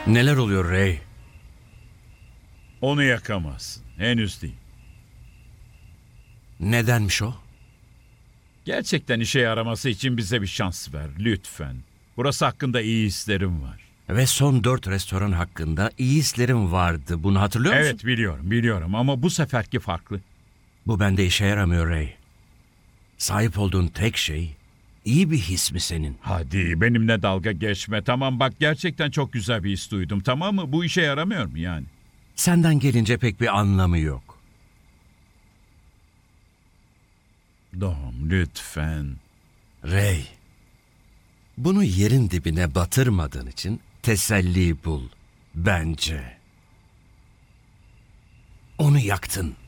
Neler oluyor Ray? Onu yakamazsın. Henüz değil. Nedenmiş o? Gerçekten işe yaraması için bize bir şans ver lütfen. Burası hakkında iyi hislerim var. Ve son 4 restoran hakkında iyi hislerim vardı. Bunu hatırlıyor musun? Evet biliyorum ama bu seferki farklı. Bu bende işe yaramıyor Ray. Sahip olduğun tek şey iyi bir his mi senin? Hadi benimle dalga geçme, tamam, bak gerçekten çok güzel bir his duydum, tamam mı? Bu işe yaramıyor mu yani? Senden gelince pek bir anlamı yok. Dom lütfen. Ray, bunu yerin dibine batırmadığın için teselli bul bence. Onu yaktın.